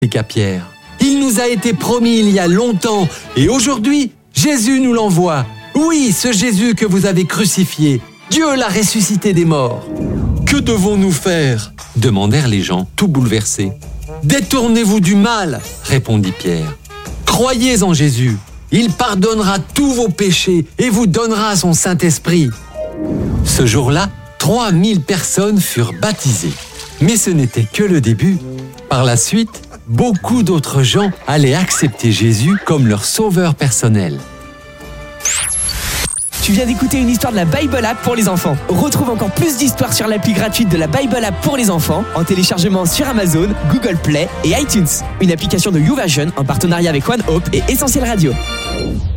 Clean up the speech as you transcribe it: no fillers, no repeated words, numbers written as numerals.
expliqua Pierre. Il nous a été promis il y a longtemps et aujourd'hui, Jésus nous l'envoie. Oui, ce Jésus que vous avez crucifié. Dieu l'a ressuscité des morts. Que devons-nous faire ? Demandèrent les gens, tout bouleversés. Détournez-vous du mal, répondit Pierre. Croyez en Jésus. Il pardonnera tous vos péchés et vous donnera son Saint-Esprit. Ce jour-là, 3000 personnes furent baptisées. Mais ce n'était que le début. Par la suite, beaucoup d'autres gens allaient accepter Jésus comme leur sauveur personnel. Tu viens d'écouter une histoire de la Bible App pour les enfants. Retrouve encore plus d'histoires sur l'appli gratuite de la Bible App pour les enfants en téléchargement sur Amazon, Google Play et iTunes. Une application de YouVersion en partenariat avec One Hope et Essentiel Radio.